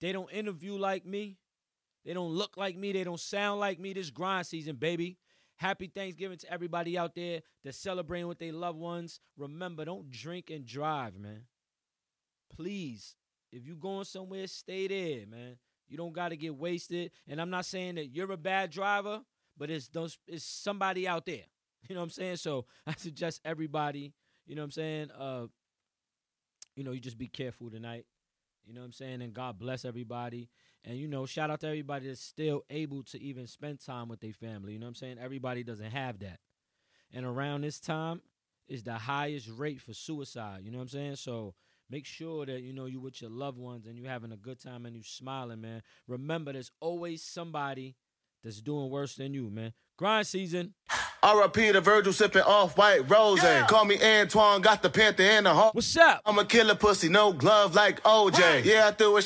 They don't interview like me. They don't look like me. They don't sound like me. This grind season, baby. Happy Thanksgiving to everybody out there that's celebrating with their loved ones. Remember, don't drink and drive, man. Please, if you going somewhere, stay there, man. You don't got to get wasted. And I'm not saying that you're a bad driver, but it's somebody out there. You know what I'm saying? So I suggest everybody, you know what I'm saying, you just be careful tonight. You know what I'm saying? And God bless everybody. And, shout out to everybody that's still able to even spend time with their family. You know what I'm saying? Everybody doesn't have that. And around this time is the highest rate for suicide. You know what I'm saying? So make sure that, you with your loved ones and you having a good time and you smiling, man. Remember, there's always somebody that's doing worse than you, man. Grind season. R.I.P. to Virgil sipping off-white rose. Yeah. Call me Antoine, got the Panther in the heart. What's up? I'm a killer pussy, no glove like OJ. Right. Yeah, I threw a